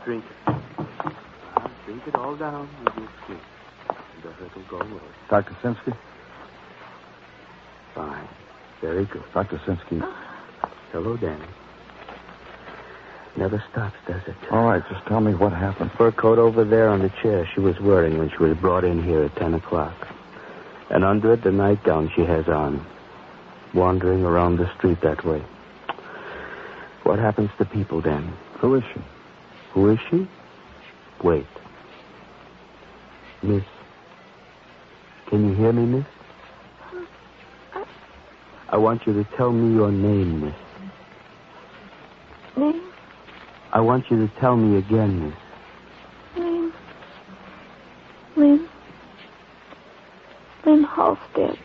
Drink it. Drink it all down with your skin. And the hurt will go away. Dr. Sinsky? Fine. Very good. Dr. Sinsky. Hello, Danny. Never stops, does it? All right, just tell me what happened. Fur coat over there on the chair she was wearing when she was brought in here at 10 o'clock. And under it, the nightgown she has on. Wandering around the street that way. What happens to people, Danny? Who is she? Who is she? Wait. Miss. Can you hear me, miss? I want you to tell me your name, miss. Name? I want you to tell me again, miss. Name? Lynn. Lynn Halstead.